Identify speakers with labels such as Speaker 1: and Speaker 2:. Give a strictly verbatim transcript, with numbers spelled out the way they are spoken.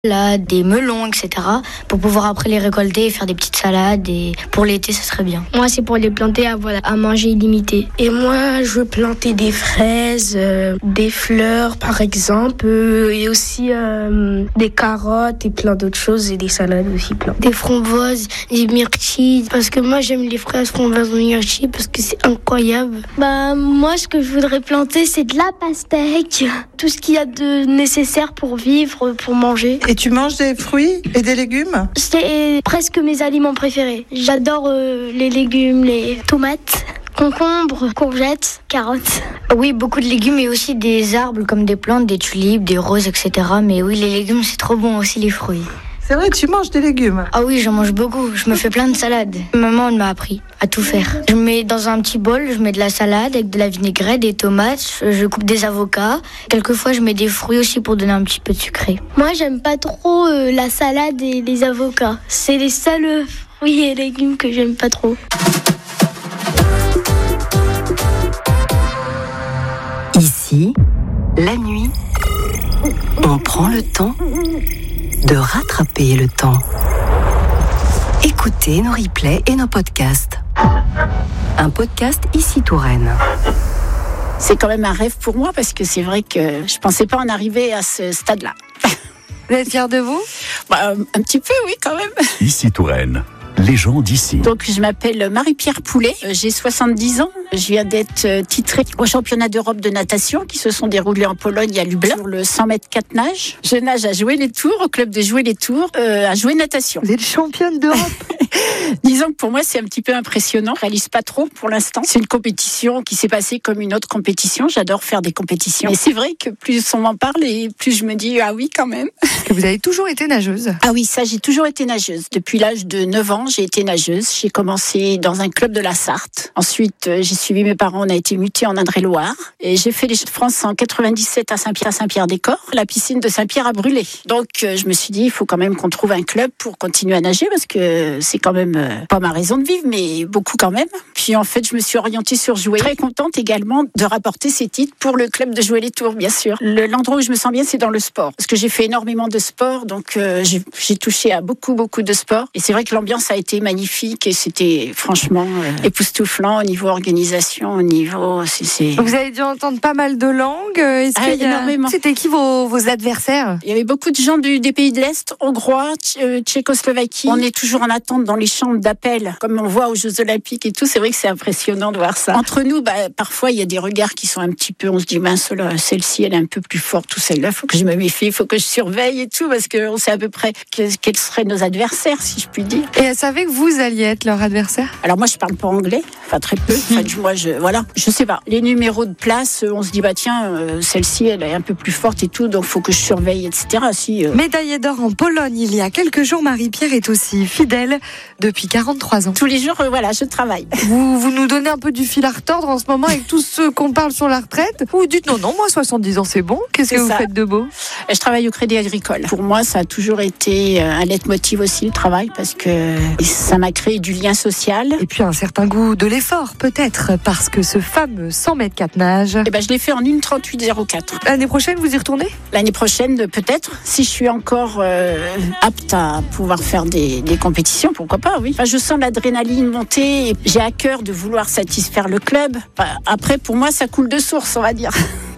Speaker 1: Là, des melons, et cetera. Pour pouvoir après les récolter et faire des petites salades. Et pour l'été, ça serait bien.
Speaker 2: Moi, c'est pour les planter à, voilà, à manger illimité.
Speaker 3: Et moi, je veux planter des fraises, euh, des fleurs par exemple, euh, et aussi euh, des carottes et plein d'autres choses, et des salades aussi plein.
Speaker 2: Des framboises, des myrtilles, parce que moi j'aime les fraises, framboises, myrtilles, parce que c'est incroyable.
Speaker 4: Bah moi, ce que je voudrais planter, c'est de la pastèque, tout ce qu'il y a de nécessaire pour vivre, pour manger.
Speaker 5: Et tu manges des fruits et des légumes ?
Speaker 4: C'est presque mes aliments préférés. J'adore euh, les légumes, les tomates, concombres, courgettes, carottes.
Speaker 1: Oui, beaucoup de légumes et aussi des arbres comme des plantes, des tulipes, des roses, et cetera. Mais oui, les légumes, c'est trop bon aussi, les fruits.
Speaker 5: C'est vrai, tu manges des légumes ?
Speaker 1: Ah oui, j'en mange beaucoup. Je me fais plein de salades. Maman, elle m'a appris à tout faire. Je mets dans un petit bol, je mets de la salade avec de la vinaigrette, des tomates, je coupe des avocats. Quelquefois, je mets des fruits aussi pour donner un petit peu de sucré.
Speaker 4: Moi, j'aime pas trop euh, la salade et les avocats. C'est les seuls fruits et légumes que j'aime pas trop.
Speaker 6: Ici, la nuit, on prend le temps de rattraper le temps. Écoutez nos replays et nos podcasts. Un podcast Ici Touraine.
Speaker 7: C'est quand même un rêve pour moi parce que c'est vrai que je pensais pas en arriver à ce stade-là.
Speaker 8: Vous êtes fière de vous ?
Speaker 7: Bah, un petit peu, oui, quand même.
Speaker 9: Ici Touraine. Les gens d'ici.
Speaker 7: Donc, je m'appelle Marie-Pierre Poulet, j'ai soixante-dix ans. Je viens d'être titrée au championnat d'Europe de natation qui se sont déroulés en Pologne à Lublin sur le cent mètres quatre nages. Je nage à Jouer les Tours, au club de Jouer les Tours, euh, à Jouer natation.
Speaker 8: Vous êtes championne d'Europe.
Speaker 7: Disons que pour moi, c'est un petit peu impressionnant. Je réalise pas trop pour l'instant. C'est une compétition qui s'est passée comme une autre compétition. J'adore faire des compétitions. Et c'est vrai que plus on m'en parle et plus je me dis, ah oui, quand même.
Speaker 8: Parce que vous avez toujours été nageuse.
Speaker 7: Ah oui, ça, j'ai toujours été nageuse. Depuis l'âge de neuf ans, j'ai été nageuse. J'ai commencé dans un club de la Sarthe. Ensuite, j'ai suivi mes parents. On a été mutés en Indre-et-Loire. Et j'ai fait les Jeux de France en quatre-vingt-dix-sept à Saint-Pierre, à Saint-Pierre-des-Corps. La piscine de Saint-Pierre a brûlé. Donc, je me suis dit, il faut quand même qu'on trouve un club pour continuer à nager parce que c'est quand même pas ma raison de vivre, mais beaucoup quand même. Puis en fait, je me suis orientée sur Jouer. Très contente également de rapporter ces titres pour le club de Jouer les Tours, bien sûr. Le, l'endroit où je me sens bien, c'est dans le sport. Parce que j'ai fait énormément de sport, donc euh, j'ai, j'ai touché à beaucoup, beaucoup de sport. Et c'est vrai que l'ambiance a été magnifique et c'était franchement euh, époustouflant au niveau organisation, au niveau... C'est, c'est...
Speaker 8: Vous avez dû entendre pas mal de langues. Est-ce
Speaker 7: ah,
Speaker 8: qu'il y a...
Speaker 7: énormément.
Speaker 8: C'était qui vos, vos adversaires ?
Speaker 7: Il y avait beaucoup de gens du, des pays de l'Est, hongrois, tch- tchécoslovaquie. On est toujours en attente dans les chambres d'appel, comme on voit aux Jeux Olympiques et tout. C'est vrai que c'est impressionnant de voir ça. Entre nous, bah, parfois, il y a des regards qui sont un petit peu... On se dit, mince, là, celle-ci, elle est un peu plus forte, ou celle-là, il faut que je me méfie, il faut que je surveille et tout, parce qu'on sait à peu près que, quels seraient nos adversaires, si je puis dire.
Speaker 8: Et elle savait que vous alliez être leur adversaire ?
Speaker 7: Alors moi, je parle pas anglais, enfin très peu. Enfin, moi, je, voilà, je sais pas. Les numéros de place, on se dit, bah tiens, euh, celle-ci, elle est un peu plus forte et tout, donc faut que je surveille, et cetera. Si, euh...
Speaker 8: Médaillée d'or en Pologne il y a quelques jours, Marie-Pierre est aussi fidèle depuis quarante-trois ans.
Speaker 7: Tous les jours, euh, voilà, je travaille.
Speaker 8: Vous, vous nous donnez un peu du fil à retordre en ce moment avec tous ceux qu'on parle sur la retraite. Vous dites non, non, moi soixante-dix ans c'est bon. Qu'est-ce
Speaker 7: c'est
Speaker 8: que
Speaker 7: ça.
Speaker 8: Vous faites de beau ?
Speaker 7: Je travaille au Crédit Agricole. Pour moi, ça a toujours été un leitmotiv aussi, le travail, parce que ça m'a créé du lien social.
Speaker 8: Et puis un certain goût de l'effort, peut-être, parce que ce fameux cent mètres quatre nage...
Speaker 7: Eh ben, je l'ai fait en une trente-huit zéro quatre.
Speaker 8: L'année prochaine, vous y retournez ?
Speaker 7: L'année prochaine, peut-être. Si je suis encore euh, apte à pouvoir faire des, des compétitions, pourquoi pas, oui. Enfin, je sens l'adrénaline monter. Et j'ai à cœur de vouloir satisfaire le club. Enfin, après, pour moi, ça coule de source, on va dire.